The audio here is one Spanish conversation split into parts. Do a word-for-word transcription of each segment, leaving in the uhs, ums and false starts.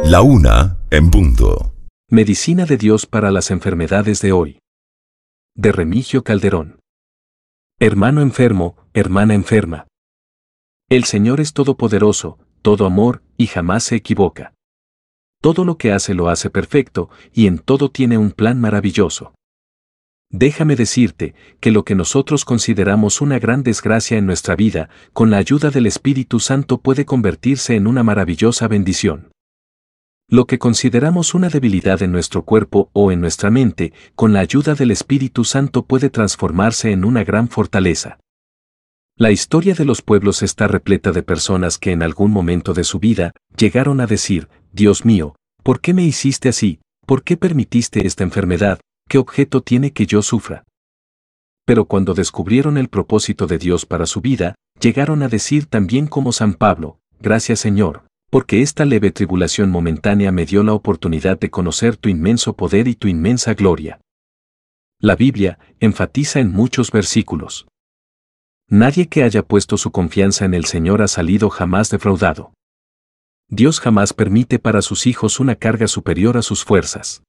La una en punto. Medicina de Dios para las enfermedades de hoy. De Remigio Calderón. Hermano enfermo, hermana enferma. El Señor es todopoderoso, todo amor, y jamás se equivoca. Todo lo que hace lo hace perfecto, y en todo tiene un plan maravilloso. Déjame decirte que lo que nosotros consideramos una gran desgracia en nuestra vida, con la ayuda del Espíritu Santo puede convertirse en una maravillosa bendición. Lo que consideramos una debilidad en nuestro cuerpo o en nuestra mente, con la ayuda del Espíritu Santo puede transformarse en una gran fortaleza. La historia de los pueblos está repleta de personas que en algún momento de su vida llegaron a decir: Dios mío, ¿por qué me hiciste así? ¿Por qué permitiste esta enfermedad? ¿Qué objeto tiene que yo sufra? Pero cuando descubrieron el propósito de Dios para su vida, llegaron a decir también como San Pablo: Gracias Señor, porque esta leve tribulación momentánea me dio la oportunidad de conocer tu inmenso poder y tu inmensa gloria. La Biblia enfatiza en muchos versículos: nadie que haya puesto su confianza en el Señor ha salido jamás defraudado. Dios jamás permite para sus hijos una carga superior a sus fuerzas.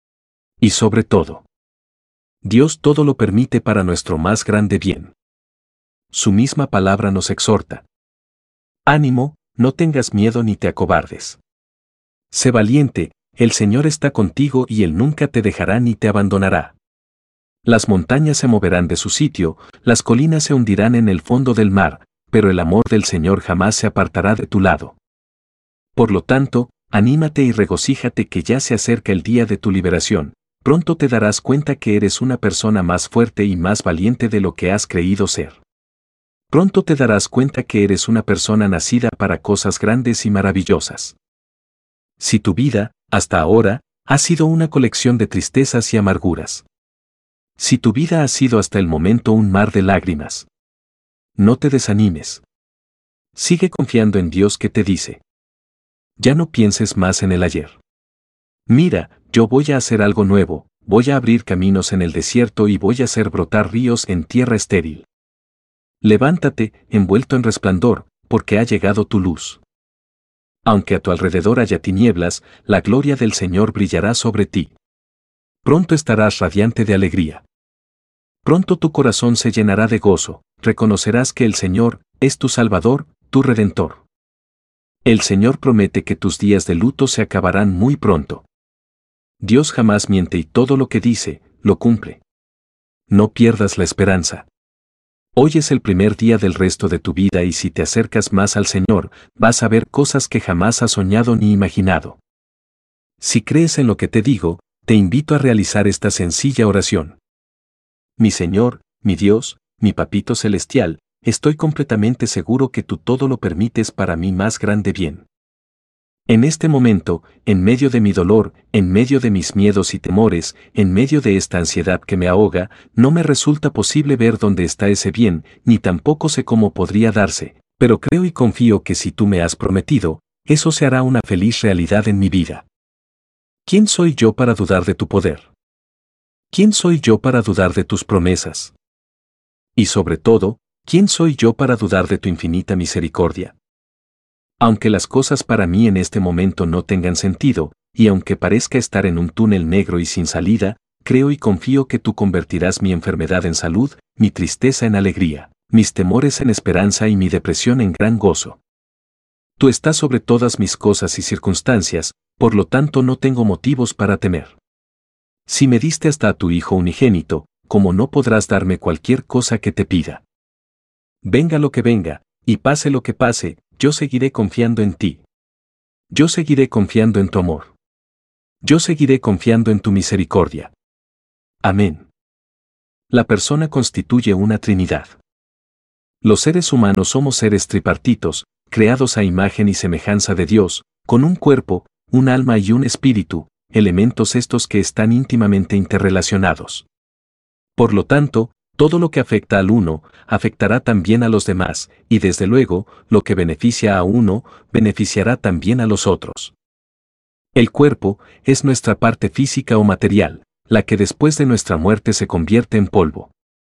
Y sobre todo, Dios todo lo permite para nuestro más grande bien. Su misma palabra nos exhorta: ánimo, no tengas miedo ni te acobardes. Sé valiente, el Señor está contigo y Él nunca te dejará ni te abandonará. Las montañas se moverán de su sitio, las colinas se hundirán en el fondo del mar, pero el amor del Señor jamás se apartará de tu lado. Por lo tanto, anímate y regocíjate que ya se acerca el día de tu liberación. Pronto te darás cuenta que eres una persona más fuerte y más valiente de lo que has creído ser. Pronto te darás cuenta que eres una persona nacida para cosas grandes y maravillosas. Si tu vida, hasta ahora, ha sido una colección de tristezas y amarguras. Si tu vida ha sido hasta el momento un mar de lágrimas, no te desanimes. Sigue confiando en Dios que te dice: ya no pienses más en el ayer. Mira, yo voy a hacer algo nuevo, voy a abrir caminos en el desierto y voy a hacer brotar ríos en tierra estéril. Levántate, envuelto en resplandor, porque ha llegado tu luz. Aunque a tu alrededor haya tinieblas, la gloria del Señor brillará sobre ti. Pronto estarás radiante de alegría. Pronto tu corazón se llenará de gozo, reconocerás que el Señor es tu Salvador, tu Redentor. El Señor promete que tus días de luto se acabarán muy pronto. Dios jamás miente y todo lo que dice, lo cumple. No pierdas la esperanza. Hoy es el primer día del resto de tu vida y si te acercas más al Señor, vas a ver cosas que jamás has soñado ni imaginado. Si crees en lo que te digo, te invito a realizar esta sencilla oración. Mi Señor, mi Dios, mi Papito Celestial, estoy completamente seguro que tú todo lo permites para mi más grande bien. En este momento, en medio de mi dolor, en medio de mis miedos y temores, en medio de esta ansiedad que me ahoga, no me resulta posible ver dónde está ese bien, ni tampoco sé cómo podría darse, pero creo y confío que si tú me has prometido, eso se hará una feliz realidad en mi vida. ¿Quién soy yo para dudar de tu poder? ¿Quién soy yo para dudar de tus promesas? Y sobre todo, ¿quién soy yo para dudar de tu infinita misericordia? Aunque las cosas para mí en este momento no tengan sentido, y aunque parezca estar en un túnel negro y sin salida, creo y confío que tú convertirás mi enfermedad en salud, mi tristeza en alegría, mis temores en esperanza y mi depresión en gran gozo. Tú estás sobre todas mis cosas y circunstancias, por lo tanto no tengo motivos para temer. Si me diste hasta a tu Hijo unigénito, ¿cómo no podrás darme cualquier cosa que te pida? Venga lo que venga, y pase lo que pase, yo seguiré confiando en ti. Yo seguiré confiando en tu amor. Yo seguiré confiando en tu misericordia. Amén. La persona constituye una trinidad. Los seres humanos somos seres tripartitos, creados a imagen y semejanza de Dios, con un cuerpo, un alma y un espíritu, elementos estos que están íntimamente interrelacionados. Por lo tanto, todo lo que afecta al uno, afectará también a los demás, y desde luego, lo que beneficia a uno, beneficiará también a los otros. El cuerpo es nuestra parte física o material, la que después de nuestra muerte se convierte en polvo.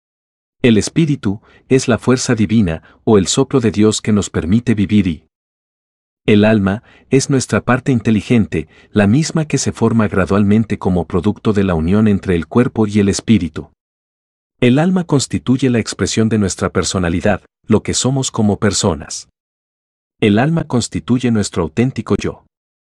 El espíritu es la fuerza divina o el soplo de Dios que nos permite vivir y El alma es nuestra parte inteligente, la misma que se forma gradualmente como producto de la unión entre el cuerpo y el espíritu. El alma constituye la expresión de nuestra personalidad, lo que somos como personas. El alma constituye nuestro auténtico yo.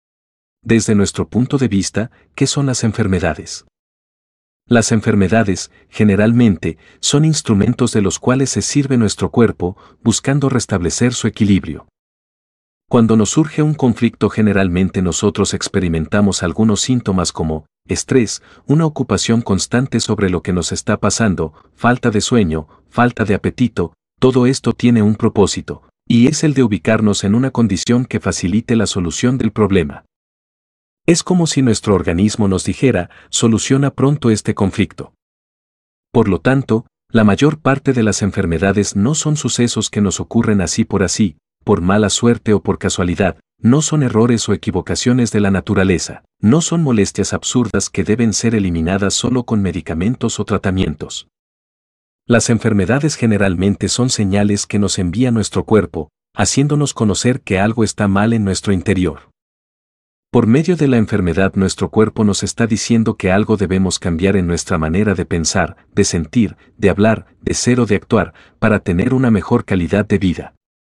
Desde nuestro punto de vista, ¿qué son las enfermedades? Las enfermedades, generalmente, son instrumentos de los cuales se sirve nuestro cuerpo, buscando restablecer su equilibrio. Cuando nos surge un conflicto, generalmente nosotros experimentamos algunos síntomas como estrés, una ocupación constante sobre lo que nos está pasando, falta de sueño, falta de apetito. Todo esto tiene un propósito, y es el de ubicarnos en una condición que facilite la solución del problema. Es como si nuestro organismo nos dijera, soluciona pronto este conflicto. Por lo tanto, la mayor parte de las enfermedades no son sucesos que nos ocurren así por así, por mala suerte o por casualidad, no son errores o equivocaciones de la naturaleza, no son molestias absurdas que deben ser eliminadas solo con medicamentos o tratamientos. Las enfermedades generalmente son señales que nos envía nuestro cuerpo, haciéndonos conocer que algo está mal en nuestro interior. Por medio de la enfermedad nuestro cuerpo nos está diciendo que algo debemos cambiar en nuestra manera de pensar, de sentir, de hablar, de ser o de actuar, para tener una mejor calidad de vida.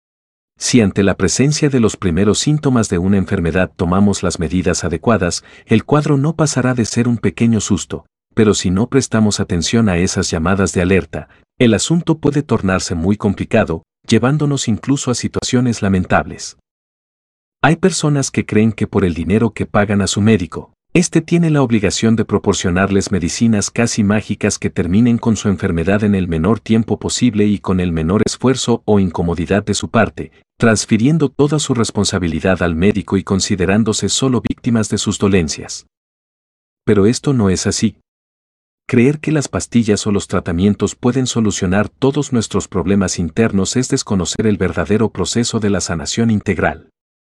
Si ante la presencia de los primeros síntomas de una enfermedad tomamos las medidas adecuadas, el cuadro no pasará de ser un pequeño susto, pero si no prestamos atención a esas llamadas de alerta, el asunto puede tornarse muy complicado, llevándonos incluso a situaciones lamentables. Hay personas que creen que por el dinero que pagan a su médico, éste tiene la obligación de proporcionarles medicinas casi mágicas que terminen con su enfermedad en el menor tiempo posible y con el menor esfuerzo o incomodidad de su parte, transfiriendo toda su responsabilidad al médico y considerándose solo víctimas de sus dolencias. Pero esto no es así. Creer que las pastillas o los tratamientos pueden solucionar todos nuestros problemas internos es desconocer el verdadero proceso de la sanación integral.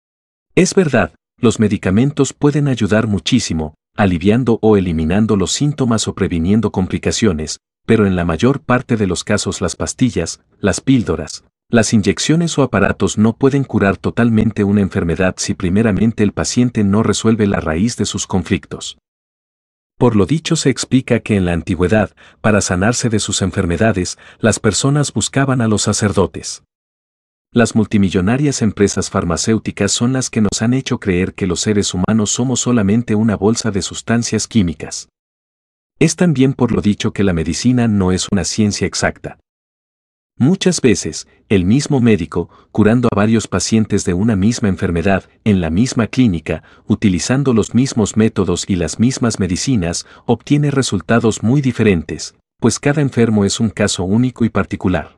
Es verdad, los medicamentos pueden ayudar muchísimo, aliviando o eliminando los síntomas o previniendo complicaciones, pero en la mayor parte de los casos las pastillas, las píldoras, las inyecciones o aparatos no pueden curar totalmente una enfermedad si primeramente el paciente no resuelve la raíz de sus conflictos. Por lo dicho se explica que en la antigüedad, para sanarse de sus enfermedades, las personas buscaban a los sacerdotes. Las multimillonarias empresas farmacéuticas son las que nos han hecho creer que los seres humanos somos solamente una bolsa de sustancias químicas. Es también por lo dicho que la medicina no es una ciencia exacta. Muchas veces, el mismo médico, curando a varios pacientes de una misma enfermedad, en la misma clínica, utilizando los mismos métodos y las mismas medicinas, obtiene resultados muy diferentes, pues cada enfermo es un caso único y particular.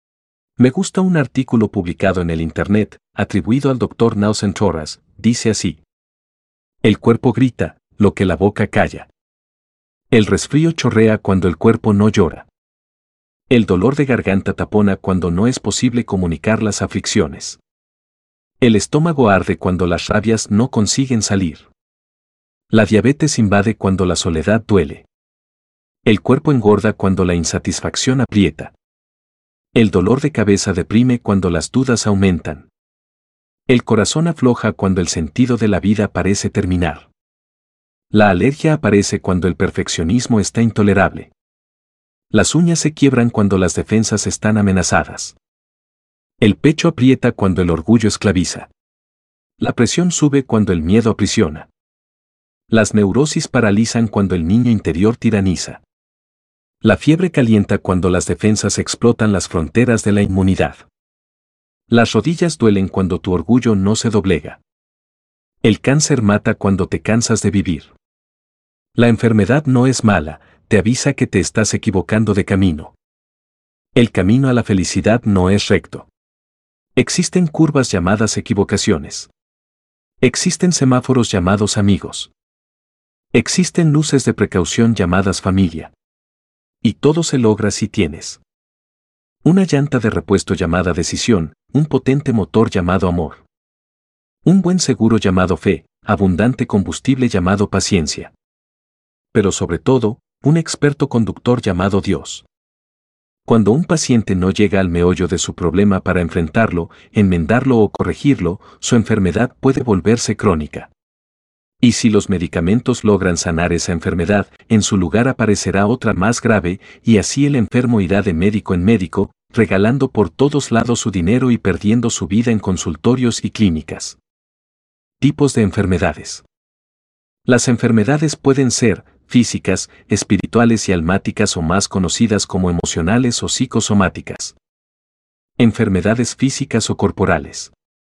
Me gusta un artículo publicado en el Internet, atribuido al doctor Nausen Torres, dice así. El cuerpo grita, lo que la boca calla. El resfrío chorrea cuando el cuerpo no llora. El dolor de garganta tapona cuando no es posible comunicar las aflicciones. El estómago arde cuando las rabias no consiguen salir. La diabetes invade cuando la soledad duele. El cuerpo engorda cuando la insatisfacción aprieta. El dolor de cabeza deprime cuando las dudas aumentan. El corazón afloja cuando el sentido de la vida parece terminar. La alergia aparece cuando el perfeccionismo está intolerable. Las uñas se quiebran cuando las defensas están amenazadas. El pecho aprieta cuando el orgullo esclaviza. La presión sube cuando el miedo aprisiona. Las neurosis paralizan cuando el niño interior tiraniza. La fiebre calienta cuando las defensas explotan las fronteras de la inmunidad. Las rodillas duelen cuando tu orgullo no se doblega. El cáncer mata cuando te cansas de vivir. La enfermedad no es mala, te avisa que te estás equivocando de camino. El camino a la felicidad no es recto. Existen curvas llamadas equivocaciones. Existen semáforos llamados amigos. Existen luces de precaución llamadas familia. Y todo se logra si tienes una llanta de repuesto llamada decisión, un potente motor llamado amor. Un buen seguro llamado fe, abundante combustible llamado paciencia. Pero sobre todo, un experto conductor llamado Dios. Cuando un paciente no llega al meollo de su problema para enfrentarlo, enmendarlo o corregirlo, su enfermedad puede volverse crónica. Y si los medicamentos logran sanar esa enfermedad, en su lugar aparecerá otra más grave, y así el enfermo irá de médico en médico, regalando por todos lados su dinero y perdiendo su vida en consultorios y clínicas. Tipos de enfermedades. Las enfermedades pueden ser físicas, espirituales y almáticas o más conocidas como emocionales o psicosomáticas. Enfermedades físicas o corporales.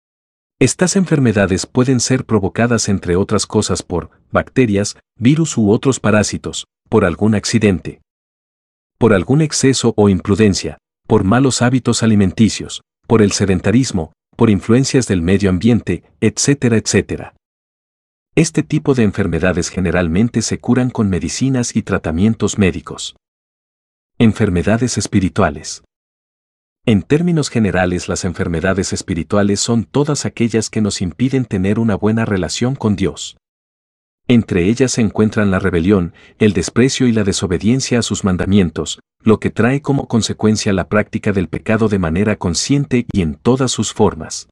Estas enfermedades pueden ser provocadas entre otras cosas por bacterias, virus u otros parásitos, por algún accidente, por algún exceso o imprudencia, por malos hábitos alimenticios, por el sedentarismo, por influencias del medio ambiente, etcétera, etcétera. Este tipo de enfermedades generalmente se curan con medicinas y tratamientos médicos. Enfermedades espirituales. En términos generales, las enfermedades espirituales son todas aquellas que nos impiden tener una buena relación con Dios. Entre ellas se encuentran la rebelión, el desprecio y la desobediencia a sus mandamientos, lo que trae como consecuencia la práctica del pecado de manera consciente y en todas sus formas.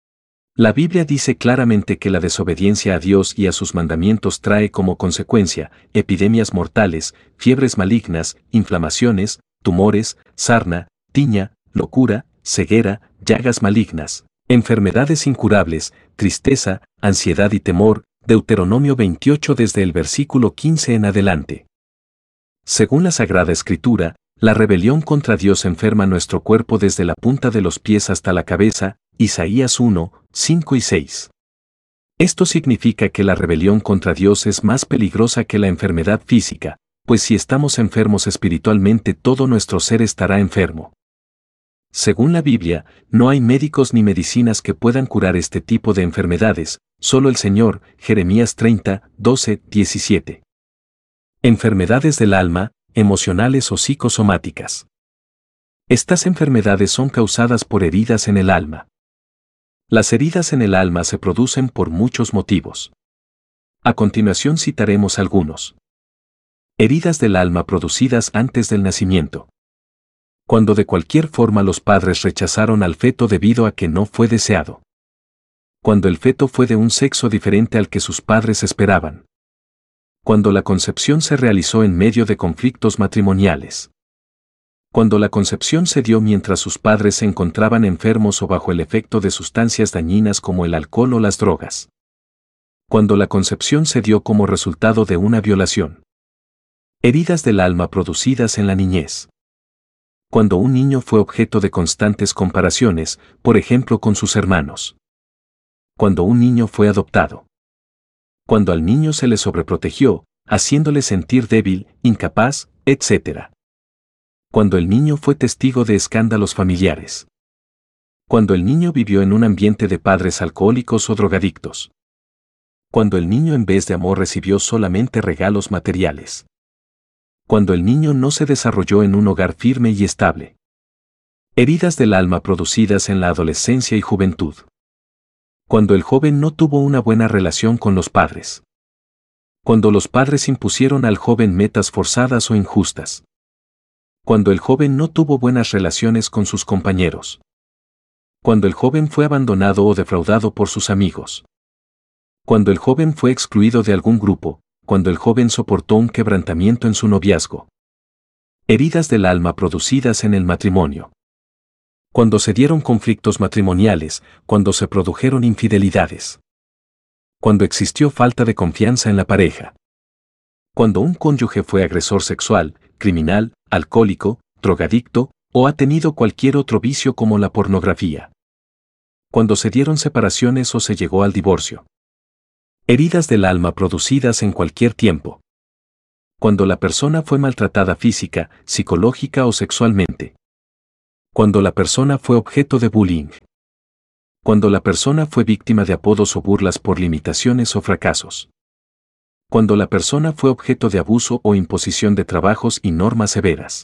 La Biblia dice claramente que la desobediencia a Dios y a sus mandamientos trae como consecuencia epidemias mortales, fiebres malignas, inflamaciones, tumores, sarna, tiña, locura, ceguera, llagas malignas, enfermedades incurables, tristeza, ansiedad y temor. Deuteronomio veintiocho desde el versículo quince en adelante. Según la Sagrada Escritura, la rebelión contra Dios enferma nuestro cuerpo desde la punta de los pies hasta la cabeza, Isaías uno, cinco y seis. Esto significa que la rebelión contra Dios es más peligrosa que la enfermedad física, pues si estamos enfermos espiritualmente todo nuestro ser estará enfermo. Según la Biblia, no hay médicos ni medicinas que puedan curar este tipo de enfermedades, solo el Señor, Jeremías treinta, doce, diecisiete. Enfermedades del alma, emocionales o psicosomáticas. Estas enfermedades son causadas por heridas en el alma. Las heridas en el alma se producen por muchos motivos. A continuación citaremos algunos. Heridas del alma producidas antes del nacimiento. Cuando de cualquier forma los padres rechazaron al feto debido a que no fue deseado. Cuando el feto fue de un sexo diferente al que sus padres esperaban. Cuando la concepción se realizó en medio de conflictos matrimoniales. Cuando la concepción se dio mientras sus padres se encontraban enfermos o bajo el efecto de sustancias dañinas como el alcohol o las drogas. Cuando la concepción se dio como resultado de una violación. Heridas del alma producidas en la niñez. Cuando un niño fue objeto de constantes comparaciones, por ejemplo con sus hermanos. Cuando un niño fue adoptado. Cuando al niño se le sobreprotegió, haciéndole sentir débil, incapaz, etcétera. Cuando el niño fue testigo de escándalos familiares. Cuando el niño vivió en un ambiente de padres alcohólicos o drogadictos. Cuando el niño en vez de amor recibió solamente regalos materiales. Cuando el niño no se desarrolló en un hogar firme y estable. Heridas del alma producidas en la adolescencia y juventud. Cuando el joven no tuvo una buena relación con los padres. Cuando los padres impusieron al joven metas forzadas o injustas. Cuando el joven no tuvo buenas relaciones con sus compañeros. Cuando el joven fue abandonado o defraudado por sus amigos. Cuando el joven fue excluido de algún grupo. Cuando el joven soportó un quebrantamiento en su noviazgo. Heridas del alma producidas en el matrimonio. Cuando se dieron conflictos matrimoniales, cuando se produjeron infidelidades. Cuando existió falta de confianza en la pareja. Cuando un cónyuge fue agresor sexual, criminal, alcohólico, drogadicto, o ha tenido cualquier otro vicio como la pornografía. Cuando se dieron separaciones o se llegó al divorcio. Heridas del alma producidas en cualquier tiempo. Cuando la persona fue maltratada física, psicológica o sexualmente. Cuando la persona fue objeto de bullying. Cuando la persona fue víctima de apodos o burlas por limitaciones o fracasos. Cuando la persona fue objeto de abuso o imposición de trabajos y normas severas.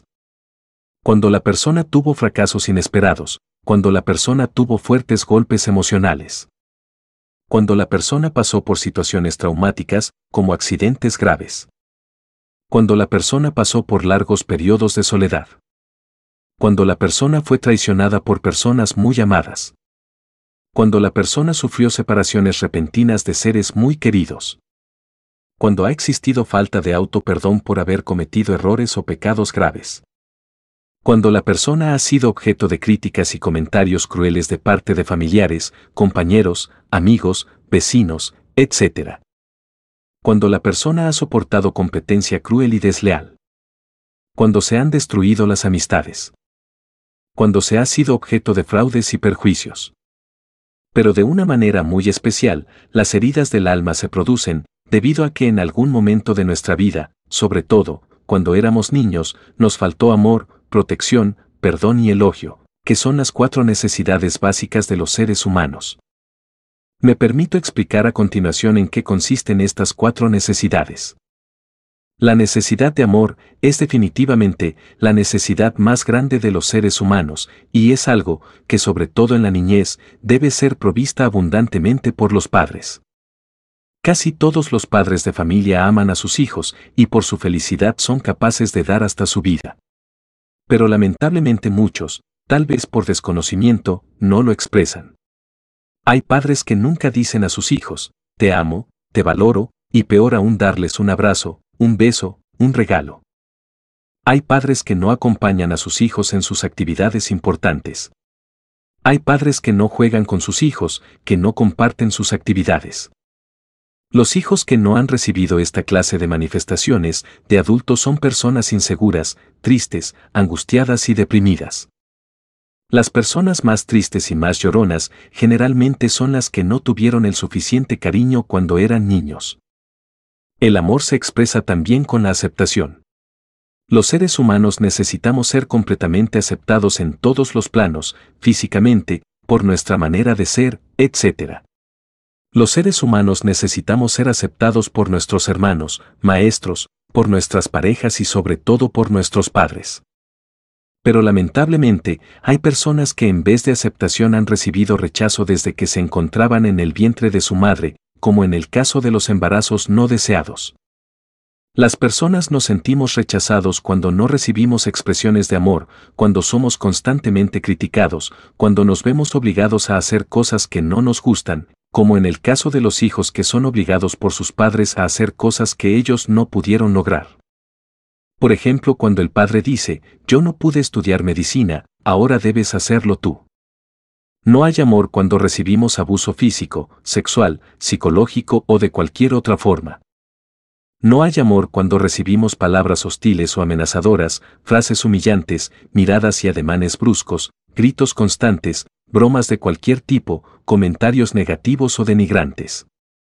Cuando la persona tuvo fracasos inesperados. Cuando la persona tuvo fuertes golpes emocionales. Cuando la persona pasó por situaciones traumáticas, como accidentes graves. Cuando la persona pasó por largos periodos de soledad. Cuando la persona fue traicionada por personas muy amadas. Cuando la persona sufrió separaciones repentinas de seres muy queridos. Cuando ha existido falta de auto-perdón por haber cometido errores o pecados graves. Cuando la persona ha sido objeto de críticas y comentarios crueles de parte de familiares, compañeros, amigos, vecinos, etcétera. Cuando la persona ha soportado competencia cruel y desleal. Cuando se han destruido las amistades. Cuando se ha sido objeto de fraudes y perjuicios. Pero de una manera muy especial, las heridas del alma se producen, debido a que en algún momento de nuestra vida, sobre todo, cuando éramos niños, nos faltó amor, protección, perdón y elogio, que son las cuatro necesidades básicas de los seres humanos. Me permito explicar a continuación en qué consisten estas cuatro necesidades. La necesidad de amor es definitivamente la necesidad más grande de los seres humanos, y es algo que sobre todo en la niñez debe ser provista abundantemente por los padres. Casi todos los padres de familia aman a sus hijos y por su felicidad son capaces de dar hasta su vida. Pero lamentablemente muchos, tal vez por desconocimiento, no lo expresan. Hay padres que nunca dicen a sus hijos, te amo, te valoro, y peor aún darles un abrazo, un beso, un regalo. Hay padres que no acompañan a sus hijos en sus actividades importantes. Hay padres que no juegan con sus hijos, que no comparten sus actividades. Los hijos que no han recibido esta clase de manifestaciones de adultos son personas inseguras, tristes, angustiadas y deprimidas. Las personas más tristes y más lloronas generalmente son las que no tuvieron el suficiente cariño cuando eran niños. El amor se expresa también con la aceptación. Los seres humanos necesitamos ser completamente aceptados en todos los planos, físicamente, por nuestra manera de ser, etcétera. Los seres humanos necesitamos ser aceptados por nuestros hermanos, maestros, por nuestras parejas y sobre todo por nuestros padres. Pero lamentablemente, hay personas que en vez de aceptación han recibido rechazo desde que se encontraban en el vientre de su madre, como en el caso de los embarazos no deseados. Las personas nos sentimos rechazados cuando no recibimos expresiones de amor, cuando somos constantemente criticados, cuando nos vemos obligados a hacer cosas que no nos gustan, como en el caso de los hijos que son obligados por sus padres a hacer cosas que ellos no pudieron lograr. Por ejemplo, cuando el padre dice, yo no pude estudiar medicina, ahora debes hacerlo tú. No hay amor cuando recibimos abuso físico, sexual, psicológico o de cualquier otra forma. No hay amor cuando recibimos palabras hostiles o amenazadoras, frases humillantes, miradas y ademanes bruscos, gritos constantes, bromas de cualquier tipo, comentarios negativos o denigrantes.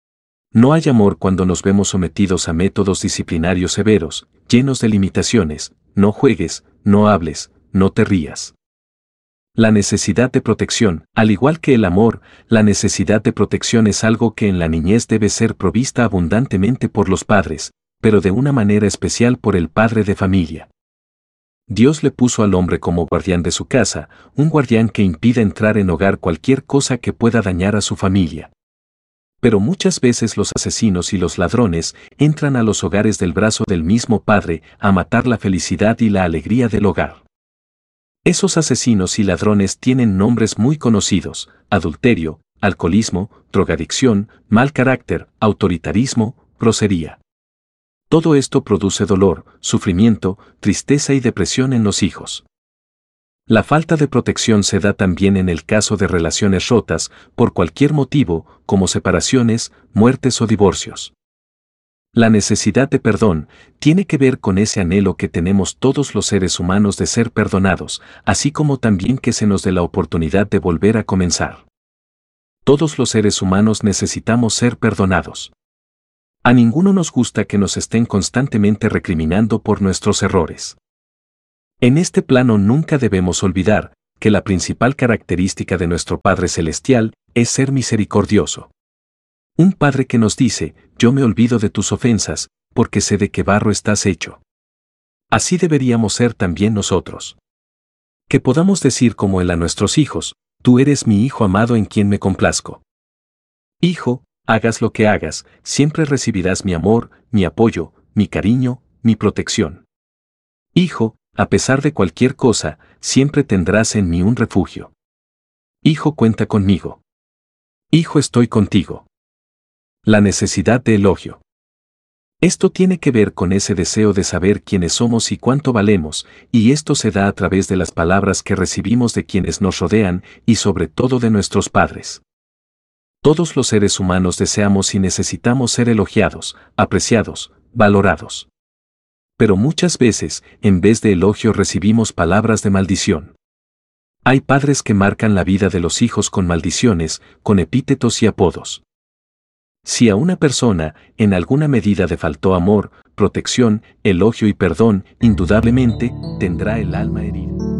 No hay amor cuando nos vemos sometidos a métodos disciplinarios severos, llenos de limitaciones, no juegues, no hables, no te rías. La necesidad de protección, al igual que el amor, la necesidad de protección es algo que en la niñez debe ser provista abundantemente por los padres, pero de una manera especial por el padre de familia. Dios le puso al hombre como guardián de su casa, un guardián que impida entrar en hogar cualquier cosa que pueda dañar a su familia. Pero muchas veces los asesinos y los ladrones entran a los hogares del brazo del mismo padre a matar la felicidad y la alegría del hogar. Esos asesinos y ladrones tienen nombres muy conocidos: adulterio, alcoholismo, drogadicción, mal carácter, autoritarismo, grosería. Todo esto produce dolor, sufrimiento, tristeza y depresión en los hijos. La falta de protección se da también en el caso de relaciones rotas, por cualquier motivo, como separaciones, muertes o divorcios. La necesidad de perdón tiene que ver con ese anhelo que tenemos todos los seres humanos de ser perdonados, así como también que se nos dé la oportunidad de volver a comenzar. Todos los seres humanos necesitamos ser perdonados. A ninguno nos gusta que nos estén constantemente recriminando por nuestros errores. En este plano nunca debemos olvidar que la principal característica de nuestro Padre Celestial es ser misericordioso. Un Padre que nos dice, yo me olvido de tus ofensas, porque sé de qué barro estás hecho. Así deberíamos ser también nosotros. Que podamos decir como Él a nuestros hijos, tú eres mi hijo amado en quien me complazco. Hijo, hagas lo que hagas, siempre recibirás mi amor, mi apoyo, mi cariño, mi protección. Hijo, A pesar de cualquier cosa, siempre tendrás en mí un refugio. Hijo, cuenta conmigo. Hijo, estoy contigo. La necesidad de elogio. Esto tiene que ver con ese deseo de saber quiénes somos y cuánto valemos, y esto se da a través de las palabras que recibimos de quienes nos rodean y sobre todo de nuestros padres. Todos los seres humanos deseamos y necesitamos ser elogiados, apreciados, valorados. Pero muchas veces, en vez de elogio, recibimos palabras de maldición. Hay padres que marcan la vida de los hijos con maldiciones, con epítetos y apodos. Si a una persona, en alguna medida, le faltó amor, protección, elogio y perdón, indudablemente, tendrá el alma herida.